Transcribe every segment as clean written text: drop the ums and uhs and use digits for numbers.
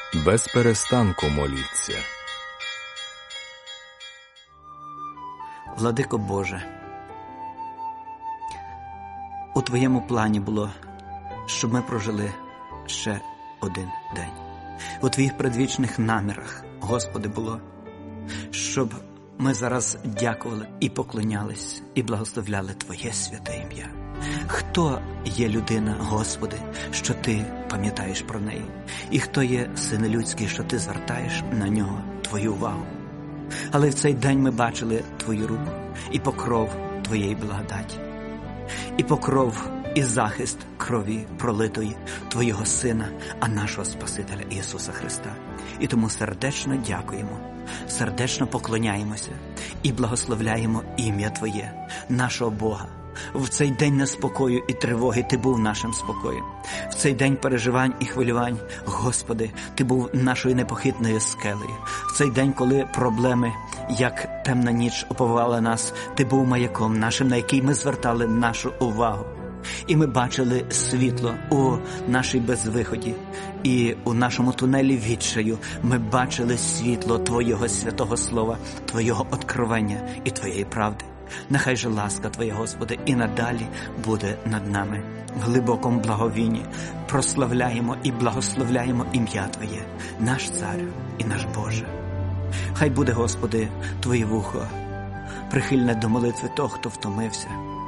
Без перестанку моліться. Владико Боже, у Твоєму плані було, щоб ми прожили ще один день. У Твоїх предвічних намірах, Господи, було, щоб ми зараз дякували і поклонялись, і благословляли Твоє святе ім'я. Хто є людина, Господи, що Ти пам'ятаєш про неї? І хто є син людський, що Ти звертаєш на нього Твою увагу? Але в цей день ми бачили Твою руку і покров Твоєї благодаті, і покров і захист крові пролитої Твоєго Сина, а нашого Спасителя Ісуса Христа. І тому сердечно дякуємо, сердечно поклоняємося і благословляємо ім'я Твоє, нашого Бога. В цей день неспокою і тривоги Ти був нашим спокоєм. В цей день переживань і хвилювань, Господи, Ти був нашою непохитною скелею. В цей день, коли проблеми, як темна ніч, оповивали нас, Ти був маяком нашим, на який ми звертали нашу увагу. І ми бачили світло у нашій безвиході. І у нашому тунелі відчаю ми бачили світло Твоєго святого Слова, Твоєго откровення і Твоєї правди. Нехай же ласка Твоя, Господи, і надалі буде над нами. В глибокому благовінні прославляємо і благословляємо ім'я Твоє, наш Царю і наш Боже. Хай буде, Господи, Твоє вухо прихильне до молитви того, хто втомився.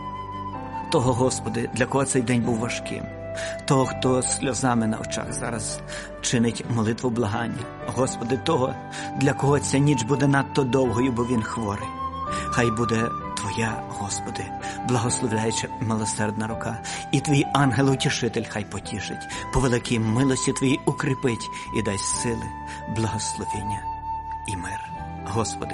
Того, Господи, для кого цей день був важким. Того, хто сльозами на очах зараз чинить молитву благання. Господи, того, для кого ця ніч буде надто довгою, бо він хворий. Хай буде Твоя, Господи, благословляюча милосердна рука, і Твій ангел-утішитель хай потішить, по великій милості Твоїй укріпить і дасть сили, благословіння і мир. Господи,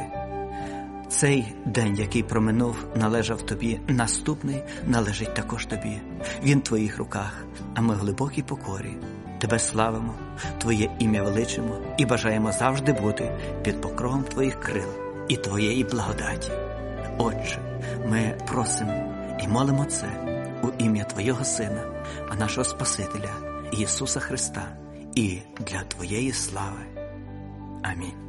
цей день, який проминув, належав Тобі, наступний належить також Тобі. Він в Твоїх руках, а ми в глибокій покорі Тебе славимо, Твоє ім'я величимо і бажаємо завжди бути під покровом Твоїх крил і Твоєї благодаті. Отче, ми просимо і молимо це у ім'я Твоєго Сина, а нашого Спасителя Ісуса Христа, і для Твоєї слави. Амінь.